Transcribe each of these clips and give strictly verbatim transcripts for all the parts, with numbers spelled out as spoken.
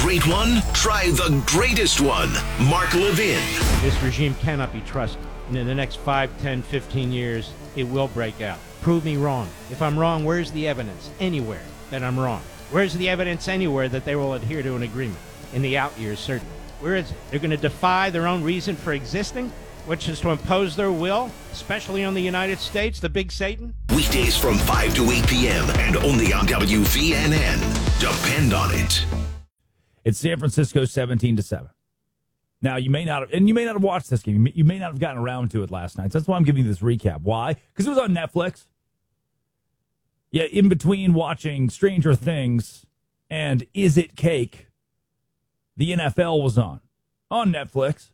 great one? Try the greatest one. Mark Levin. This regime cannot be trusted. And in the next five, ten, fifteen years, it will break out. Prove me wrong. If I'm wrong, where's the evidence anywhere that I'm wrong? Where's the evidence anywhere that they will adhere to an agreement? In the out years, certainly. Where is it? They're going to defy their own reason for existing, which is to impose their will, especially on the United States, the big Satan? Weekdays from five to eight p.m. and only on W V N N. Depend on it. It's San Francisco seventeen to seven. Now, you may not have, and you may not have watched this game. You may, you may not have gotten around to it last night. So that's why I'm giving you this recap. Why? Because it was on Netflix. Yeah, in between watching Stranger Things and Is It Cake, the N F L was on, on Netflix.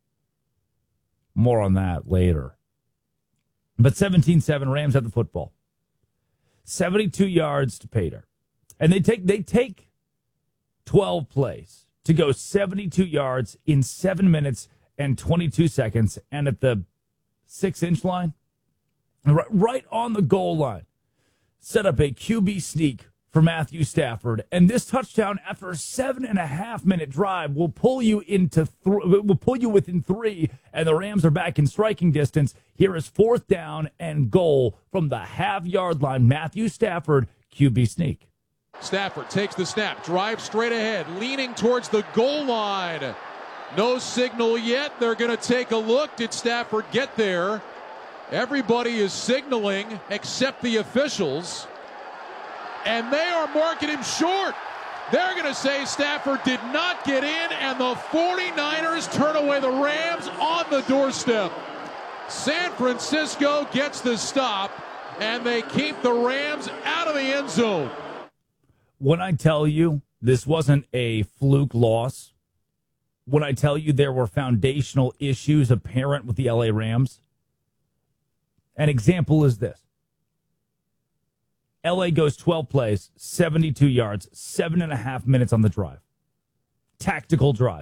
More on that later. But seventeen seven, Rams had the football. seventy-two yards to Pater. And they take they take twelve plays to go seventy-two yards in seven minutes and twenty-two seconds. And at the six-inch line, right, right on the goal line, set up a Q B sneak for Matthew Stafford. And this touchdown, after a seven and a half minute drive, will pull you into th- will pull you within three, and the Rams are back in striking distance. Here is fourth down and goal from the half-yard line. Matthew Stafford, Q B sneak. Stafford takes the snap, drives straight ahead, leaning towards the goal line. No signal yet. They're going to take a look. Did Stafford get there? Everybody is signaling except the officials. And they are marking him short. They're going to say Stafford did not get in, and the 49ers turn away the Rams on the doorstep. San Francisco gets the stop, and they keep the Rams out of the end zone. When I tell you this wasn't a fluke loss, when I tell you there were foundational issues apparent with the L A Rams, an example is this. L A goes twelve plays, seventy-two yards, seven and a half minutes on the drive. Tactical drive.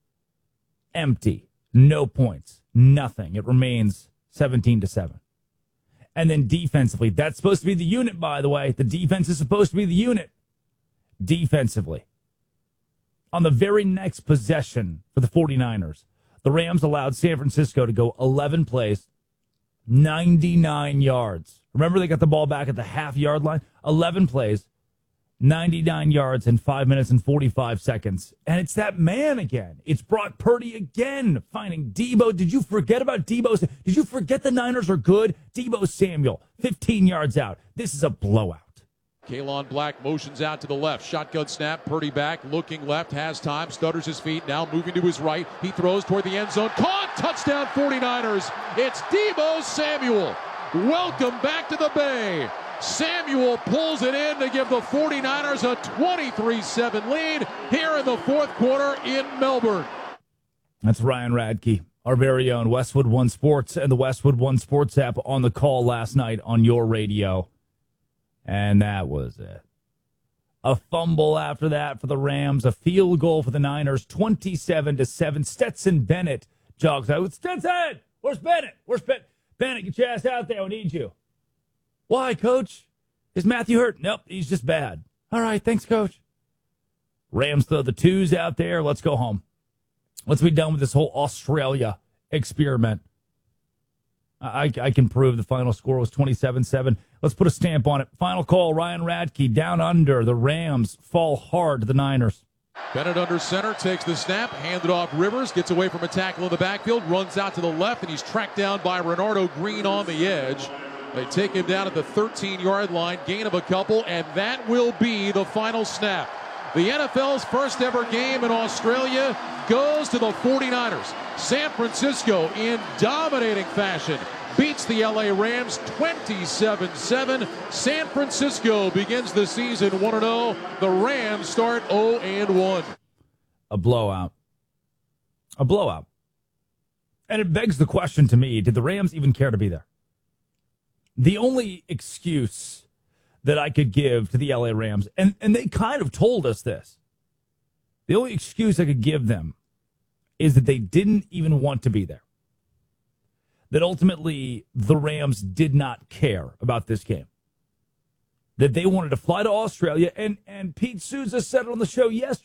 Empty. No points. Nothing. It remains seventeen to seven. And then defensively, that's supposed to be the unit, by the way. The defense is supposed to be the unit. Defensively, on the very next possession for the 49ers, the Rams allowed San Francisco to go eleven plays, ninety-nine yards. Remember, they got the ball back at the half-yard line? eleven plays, ninety-nine yards in five minutes and forty-five seconds. And it's that man again. It's Brock Purdy again, finding Deebo. Did you forget about Deebo? Did you forget the Niners are good? Deebo Samuel, fifteen yards out. This is a blowout. Kalon Black motions out to the left. Shotgun snap. Purdy back, looking left, has time, stutters his feet, now moving to his right. He throws toward the end zone. Caught! Touchdown 49ers. It's Deebo Samuel. Welcome back to the Bay. Samuel pulls it in to give the 49ers a twenty-three seven lead here in the fourth quarter in Melbourne. That's Ryan Radke, our very own Westwood One Sports and the Westwood One Sports app on the call last night on your radio. And that was it. A fumble after that for the Rams, a field goal for the Niners, twenty-seven to seven. Stetson Bennett jogs out. Stetson! Where's Bennett? Where's Bennett? Bennett, get your ass out there. We need you. Why, Coach? Is Matthew hurt? Nope, he's just bad. All right, thanks, Coach. Rams throw the twos out there. Let's go home. Let's be done with this whole Australia experiment. I, I can prove the final score was twenty-seven seven. Let's put a stamp on it. Final call, Ryan Radke, down under. The Rams fall hard to the Niners. Bennett under center, takes the snap, handed off Rivers, gets away from a tackle in the backfield, runs out to the left, and he's tracked down by Renardo Green on the edge. They take him down at the thirteen-yard line, gain of a couple, and that will be the final snap. The N F L's first ever game in Australia goes to the 49ers. San Francisco, in dominating fashion, beats the L A Rams twenty-seven seven. San Francisco begins the season one and oh. The Rams start oh and one. A blowout. A blowout. And it begs the question to me, did the Rams even care to be there? The only excuse that I could give to the L A Rams, and, and they kind of told us this, the only excuse I could give them is that they didn't even want to be there. That ultimately the Rams did not care about this game. That they wanted to fly to Australia, and, and Pete Souza said it on the show yesterday.